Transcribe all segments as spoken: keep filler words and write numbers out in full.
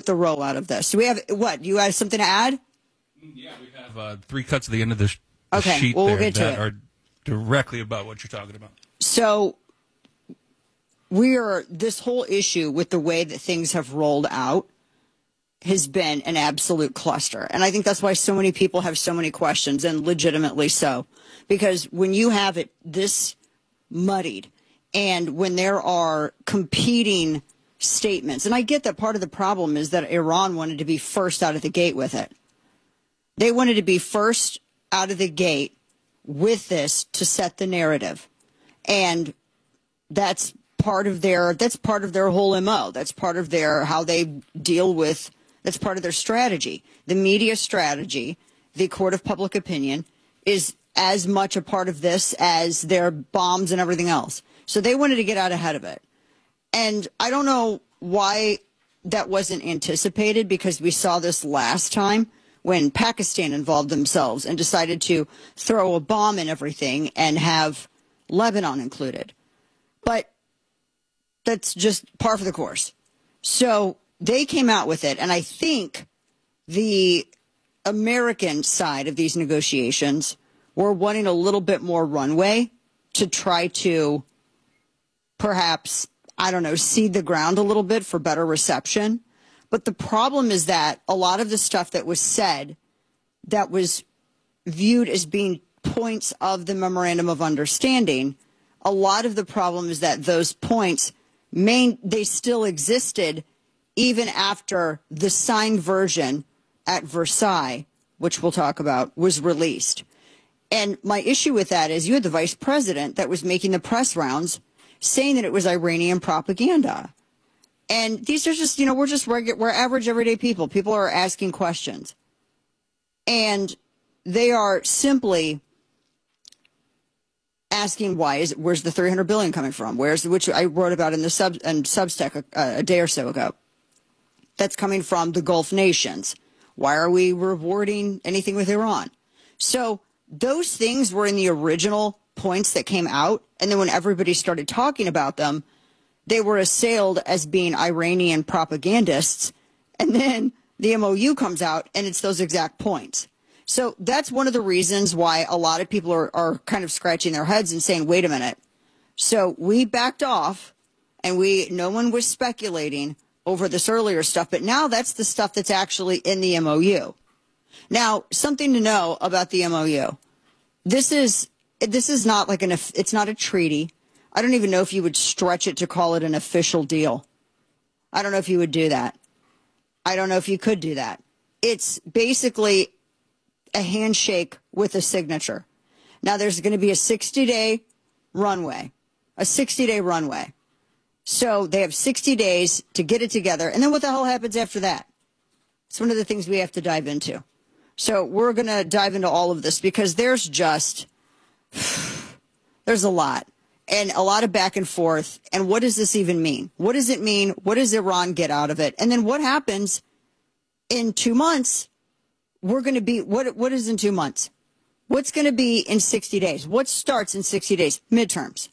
the rollout of this. Do we have, what, you have something to add? Yeah, we have uh, three cuts at the end of the, sh- the okay, sheet well, we'll there get to that it. are directly about what you're talking about. So we are, this whole issue with the way that things have rolled out has been an absolute cluster. And I think that's why so many people have so many questions, and legitimately so. Because when you have it this muddied, and when there are competing statements, and I get that part of the problem is that Iran wanted to be first out of the gate with it. They wanted to be first out of the gate with this to set the narrative. And that's part of their, that's part of their whole M O. That's part of their, how they deal with, that's part of their strategy. The media strategy, the court of public opinion, is as much a part of this as their bombs and everything else. So they wanted to get out ahead of it. And I don't know why that wasn't anticipated, because we saw this last time when Pakistan involved themselves and decided to throw a bomb in everything and have Lebanon included. But that's just par for the course. So they came out with it, and I think the American side of these negotiations were wanting a little bit more runway to try to perhaps, I don't know, seed the ground a little bit for better reception. But the problem is that a lot of the stuff that was said that was viewed as being points of the Memorandum of Understanding, a lot of the problem is that those points, main, they still existed even after the signed version at Versailles, which we'll talk about, was released. And my issue with that is you had the vice president that was making the press rounds saying that it was Iranian propaganda. And these are just, you know, we're just regular, we're average everyday people. People are asking questions. And they are simply asking why is where's the three hundred billion coming from? Where's, which I wrote about in the sub and Substack a, a day or so ago. That's coming from the Gulf nations. Why are we rewarding anything with Iran? So those things were in the original points that came out. And then when everybody started talking about them, they were assailed as being Iranian propagandists. And then the M O U comes out and it's those exact points. So that's one of the reasons why a lot of people are, are kind of scratching their heads and saying, wait a minute. So we backed off and we, no one was speculating over this earlier stuff, but now that's the stuff that's actually in the M O U. Now, something to know about the M O U. This is, this is not like an, it's not a treaty. I don't even know if you would stretch it to call it an official deal. I don't know if you would do that. I don't know if you could do that. It's basically a handshake with a signature. Now, there's going to be a sixty-day runway, a sixty-day runway. So they have sixty days to get it together. And then what the hell happens after that? It's one of the things we have to dive into. So we're going to dive into all of this because there's just, there's a lot. And a lot of back and forth. And what does this even mean? What does it mean? What does Iran get out of it? And then what happens in two months? We're going to be, what, what is in two months? What's going to be in sixty days? What starts in sixty days? Midterms.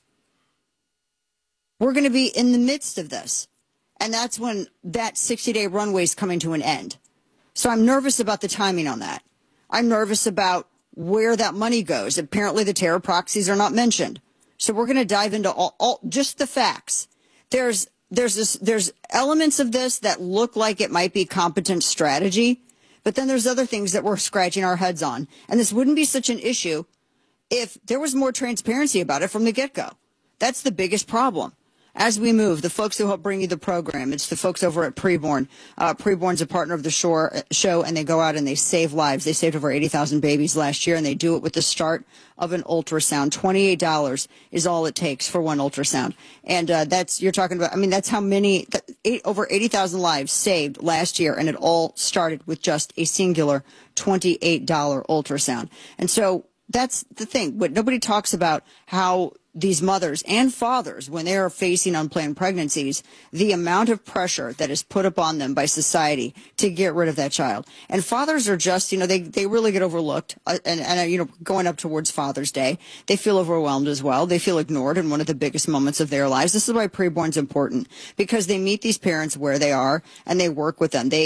We're going to be in the midst of this. And that's when that sixty-day runway is coming to an end. So I'm nervous about the timing on that. I'm nervous about where that money goes. Apparently the terror proxies are not mentioned. So we're going to dive into all, all just the facts. There's there's this, there's elements of this that look like it might be competent strategy, but then there's other things that we're scratching our heads on. And this wouldn't be such an issue if there was more transparency about it from the get-go. That's the biggest problem. As we move, the folks who help bring you the program, it's the folks over at Preborn. Uh, Preborn's a partner of the shore, show, and they go out and they save lives. They saved over eighty thousand babies last year, and they do it with the start of an ultrasound. twenty-eight dollars is all it takes for one ultrasound. And uh, that's, you're talking about, I mean, that's how many, eight, over eighty thousand lives saved last year, and it all started with just a singular twenty-eight dollar ultrasound. And so that's the thing. But nobody talks about how these mothers and fathers, when they are facing unplanned pregnancies, the amount of pressure that is put upon them by society to get rid of that child. And fathers are just, you know, they, they really get overlooked. Uh, and, and uh, you know, going up towards Father's Day, they feel overwhelmed as well. They feel ignored in one of the biggest moments of their lives. This is why Preborn's important, because they meet these parents where they are and they work with them. They